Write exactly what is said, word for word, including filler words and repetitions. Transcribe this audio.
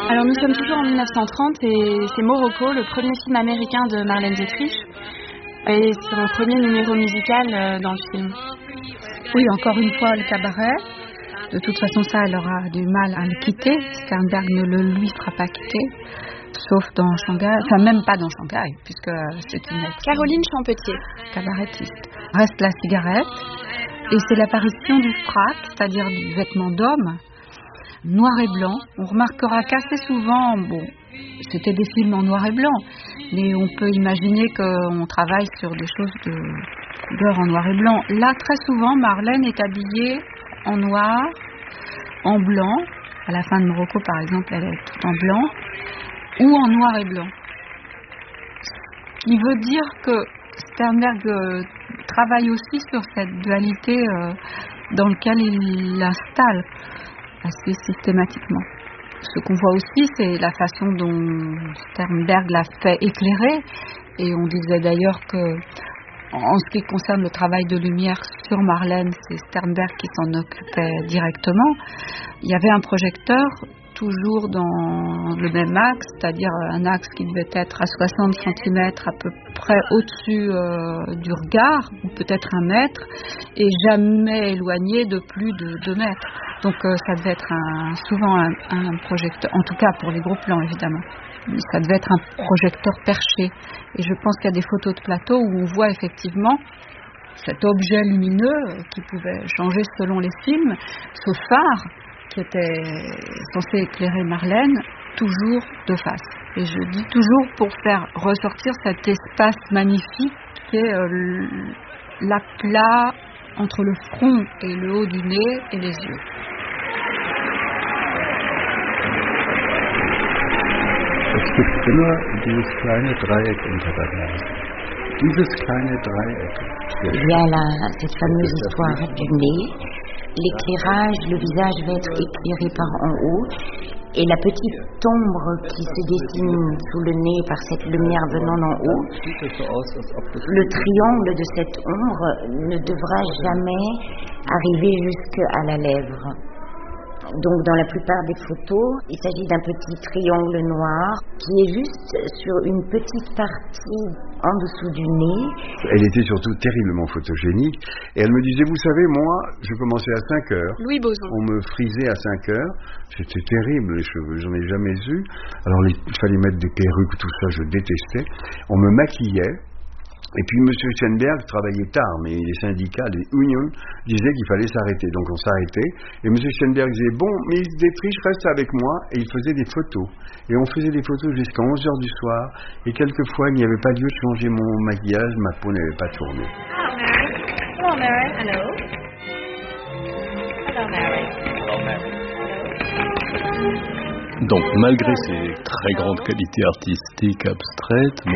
Alors nous sommes toujours en mille neuf cent trente et c'est Morocco, le premier film américain de Marlène Dietrich. Et c'est mon premier numéro musical euh, dans le film. Oui, encore une fois, le cabaret. De toute façon, ça, elle aura du mal à le quitter. Sternberg ne le lui fera pas quitter, sauf dans Shanghai, enfin même pas dans Shanghai, puisque c'est une ex- Caroline Champetier. cabarettiste. Reste la cigarette, et c'est l'apparition du frac, c'est-à-dire du vêtement d'homme, noir et blanc. On remarquera qu'assez souvent, bon, c'était des films en noir et blanc, mais on peut imaginer qu'on travaille sur des choses de couleur en noir et blanc. Là, très souvent, Marlène est habillée en noir, en blanc. À la fin de Morocco, par exemple, elle est toute en blanc, ou en noir et blanc. Ce qui veut dire que Sternberg euh, travaille aussi sur cette dualité euh, dans laquelle il l'installe assez systématiquement. Ce qu'on voit aussi, c'est la façon dont Sternberg l'a fait éclairer. Et on disait d'ailleurs que, en ce qui concerne le travail de lumière sur Marlène, c'est Sternberg qui s'en occupait directement. Il y avait un projecteur toujours dans le même axe, c'est-à-dire un axe qui devait être à soixante centimètres à peu près au-dessus euh, du regard, ou peut-être un mètre, et jamais éloigné de plus de deux mètres. Donc euh, ça devait être un, souvent un, un projecteur, en tout cas pour les gros plans évidemment, ça devait être un projecteur perché. Et je pense qu'il y a des photos de plateau où on voit effectivement cet objet lumineux qui pouvait changer selon les films, ce phare qui était censé éclairer Marlène, toujours de face. Et je dis toujours pour faire ressortir cet espace magnifique qui est euh, l'aplat entre le front et le haut du nez et les yeux. Es gibt immer dieses kleine Dreieck unter der Nase. Dieses kleine Dreieck. Il y a la, cette fameuse histoire du nez. L'éclairage, le visage va être éclairé par en haut, et la petite ombre qui se dessine sous le nez par cette lumière venant d'en haut, le triangle de cette ombre ne devra jamais arriver jusqu'à la lèvre. Donc dans la plupart des photos, il s'agit d'un petit triangle noir qui est juste sur une petite partie en dessous du nez. Elle était surtout terriblement photogénique et elle me disait, vous savez, moi, je commençais à cinq heures. Louis Boson. On me frisait à cinq heures. C'était terrible, les cheveux, j'en ai jamais eu. Alors les, il fallait mettre des perruques, tout ça, je détestais. On me maquillait. Et puis M. Sternberg travaillait tard, mais les syndicats, les unions, disaient qu'il fallait s'arrêter. Donc on s'arrêtait. Et M. Sternberg disait, bon, mais Dietrich reste avec moi. Et il faisait des photos. Et on faisait des photos jusqu'à onze heures du soir. Et quelquefois, il n'y avait pas lieu de changer mon maquillage. Ma peau n'avait pas tourné. Hello, Mary. Hello, Mary. Hello. Hello, Mary. Hello, Mary. Donc malgré ses très grandes qualités artistiques abstraites,